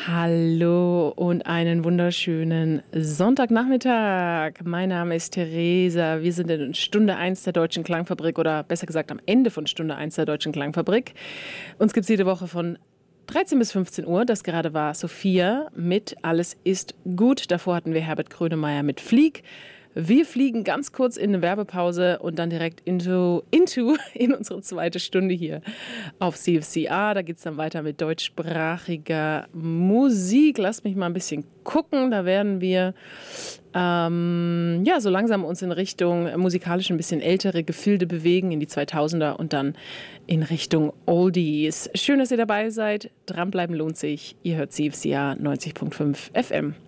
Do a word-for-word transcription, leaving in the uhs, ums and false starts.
Hallo und einen wunderschönen Sonntagnachmittag. Mein Name ist Theresa. Wir sind in Stunde eins der Deutschen Klangfabrik oder besser gesagt am Ende von Stunde eins der Deutschen Klangfabrik. Uns gibt es jede Woche von dreizehn bis fünfzehn Uhr. Das gerade war Sophia mit Alles ist gut. Davor hatten wir Herbert Grönemeyer mit Flieg. Wir fliegen ganz kurz in eine Werbepause und dann direkt into, into in unsere zweite Stunde hier auf C F C A. Da geht es dann weiter mit deutschsprachiger Musik. Lasst mich mal ein bisschen gucken. Da werden wir ähm, ja, so langsam uns in Richtung musikalisch ein bisschen ältere Gefilde bewegen, in die zweitausender und dann in Richtung Oldies. Schön, dass ihr dabei seid. Dranbleiben lohnt sich. Ihr hört C F C A neunzig Komma fünf F M.